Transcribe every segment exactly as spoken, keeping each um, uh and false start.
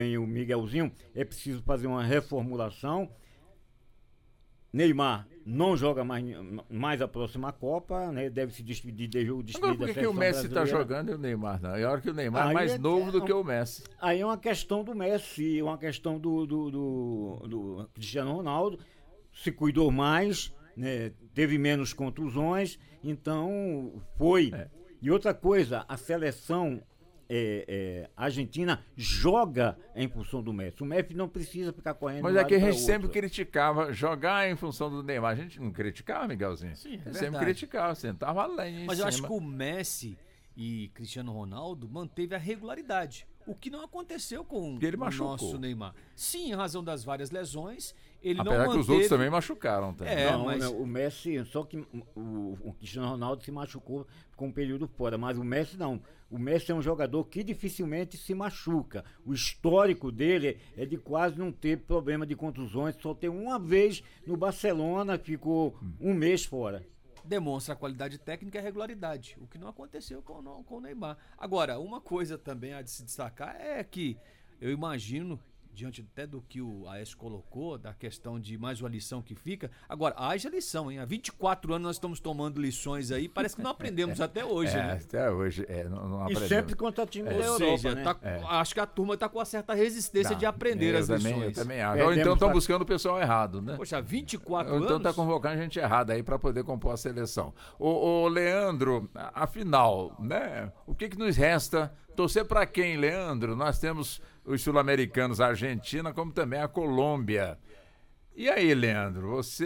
o Miguelzinho, é preciso fazer uma reformulação. Neymar não joga mais, mais a próxima Copa, né? Deve se despedir de jogo de Agora, por que, que o Messi está jogando e o Neymar não? É hora que o Neymar aí é mais é, novo é, do que o Messi. Aí é uma questão do Messi, é uma questão do, do, do, do Cristiano Ronaldo. Se cuidou mais, né? Teve menos contusões, então foi. É. E outra coisa, a seleção É, é, a Argentina joga em função do Messi. O Messi não precisa ficar correndo. Mas é que a gente sempre criticava jogar em função do Neymar. A gente não criticava, Miguelzinho? Sim, é sempre criticava, sentava além. Mas eu acho que o Messi e Cristiano Ronaldo manteve a regularidade. O que não aconteceu com ele o machucou. nosso Neymar. Sim, em razão das várias lesões, ele Apesar não manteve... que os outros também machucaram. Também. É, não, mas... não, o Messi, só que o, o Cristiano Ronaldo se machucou com um período fora, mas o Messi não. O Messi é um jogador que dificilmente se machuca. O histórico dele é de quase não ter problema de contusões, só tem uma vez no Barcelona, ficou um mês fora. Demonstra a qualidade técnica e a regularidade, o que não aconteceu com, não, com o Neymar. Agora, uma coisa também a de se destacar é que eu imagino, diante até do que o Aécio colocou, da questão de mais uma lição que fica, agora, haja lição, hein? Há vinte e quatro anos nós estamos tomando lições aí, parece que não aprendemos até hoje, é, né? Até hoje, é, não, não aprendemos. E sempre contra time é. da Ou Europa, seja, né? tá, é. acho que a turma está com uma certa resistência não, de aprender as também, lições. Eu também acho. Ou então estão pra... buscando o pessoal errado, né? Poxa, vinte e quatro Ou então anos? está convocando a gente errada aí para poder compor a seleção. Ô, ô Leandro, afinal, né? O que que nos resta? Torcer para quem, Leandro? Nós temos os sul-americanos, a Argentina, como também a Colômbia. E aí, Leandro,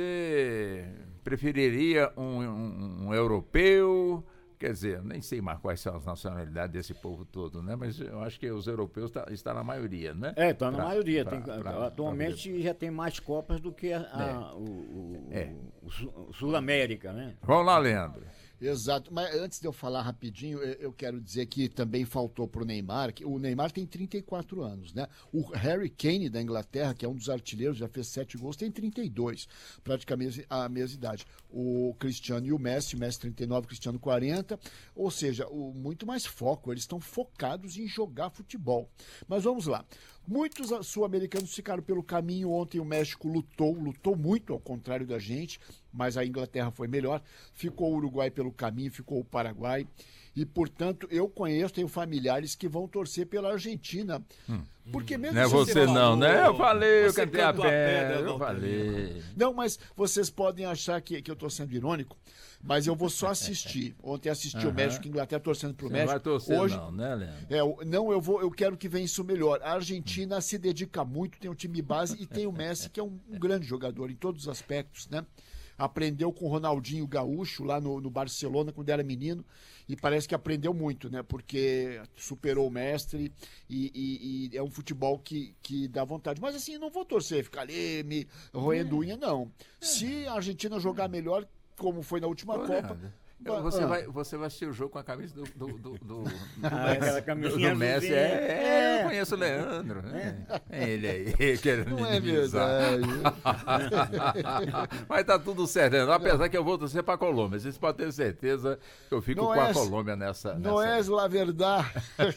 você preferiria um, um, um europeu? Quer dizer, nem sei mais quais são as nacionalidades desse povo todo, né? Mas eu acho que os europeus tá, estão na maioria, né? É, estão na pra, maioria. Pra, tem, pra, atualmente pra já tem mais Copas do que a, a, é. o, o, é. o, o Sul-América, né? Vamos lá, Leandro. Exato, mas antes de eu falar rapidinho, eu quero dizer que também faltou pro Neymar, que o Neymar tem trinta e quatro anos, né? O Harry Kane da Inglaterra, que é um dos artilheiros, já fez sete gols, tem trinta e dois, praticamente a mesma idade. O Cristiano e o Messi, o Messi trinta e nove, o Cristiano quarenta, ou seja, o, muito mais foco, eles estão focados em jogar futebol. Mas vamos lá, muitos sul-americanos ficaram pelo caminho, ontem o México lutou, lutou muito, ao contrário da gente, mas a Inglaterra foi melhor, ficou o Uruguai pelo caminho, ficou o Paraguai, e portanto eu conheço, tenho familiares que vão torcer pela Argentina, hum. porque mesmo não é você, você falou, não, né? Eu falei, eu cantei a pedra, eu falei. Não, mas vocês podem achar que, que eu tô sendo irônico, mas eu vou só assistir. Ontem assisti uh-huh. o México e Inglaterra torcendo pro você México. Não vai torcer hoje não, né, Leandro? É, não, eu vou, eu quero que vença o melhor. A Argentina hum. se dedica muito, tem um time base e tem o Messi, que é um, um grande jogador em todos os aspectos, né? Aprendeu com o Ronaldinho Gaúcho lá no, no Barcelona quando era menino e parece que aprendeu muito, né? Porque superou o mestre e, e, e é um futebol que, que dá vontade. Mas assim, não vou torcer, ficar ali me roendo unha, não. Se a Argentina jogar melhor, como foi na última Copa... Nada. Você, ah. vai, você vai assistir o jogo com a camisa do, do, do, do, do ah, Messi. Do Messi. É, é, eu conheço o Leandro. Né? É ele aí, querendo Não é verdade. Mas tá tudo certo, Leandro. Apesar que eu vou torcer pra Colômbia. Vocês podem ter certeza que eu fico não com é, a Colômbia nessa. Não nessa... é la verdade.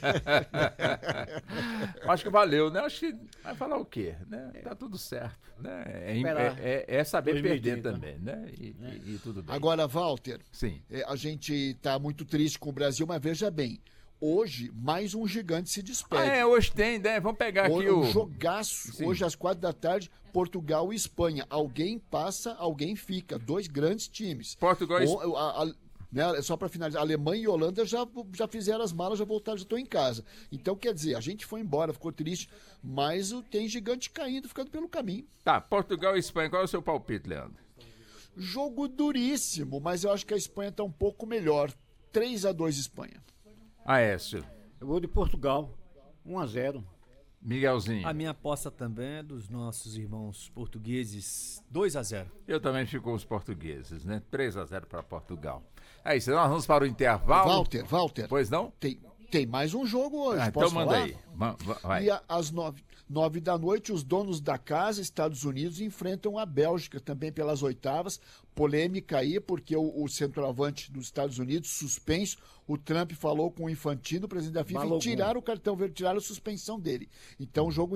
Acho que valeu, né? Acho que vai falar o quê? Né? Tá tudo certo. Né? É, é, é, é saber perder também, né? E, é. e, e tudo bem. Agora, Walter. Sim. É, a gente está muito triste com o Brasil, mas veja bem, hoje mais um gigante se despede. Ah, é, hoje tem, né? Vamos pegar hoje, aqui um o... Um jogaço, Sim. hoje às quatro da tarde, Portugal e Espanha. Alguém passa, alguém fica. Dois grandes times. Portugal e Espanha. Né, só para finalizar, a Alemanha e a Holanda já, já fizeram as malas, já voltaram, já estão em casa. Então, quer dizer, a gente foi embora, ficou triste, mas tem gigante caindo, ficando pelo caminho. Tá, Portugal e Espanha, qual é o seu palpite, Leandro? Jogo duríssimo, mas eu acho que a Espanha está um pouco melhor. três a dois Espanha. Aécio. Eu vou de Portugal. um a zero. Miguelzinho. A minha aposta também é dos nossos irmãos portugueses. dois a zero. Eu também fico com os portugueses, né? três a zero para Portugal. É isso, nós vamos para o intervalo. Walter, Walter. Pois não? Tem, tem mais um jogo hoje, ah, posso então manda falar? aí. Vai. E às nove, nove da noite, os donos da casa, Estados Unidos, enfrentam a Bélgica também pelas oitavas. Polêmica aí, porque o, o centroavante dos Estados Unidos, suspenso, o Trump falou com o Infantino, o presidente da FIFA, e tiraram o cartão verde, tiraram a suspensão dele. Então o jogo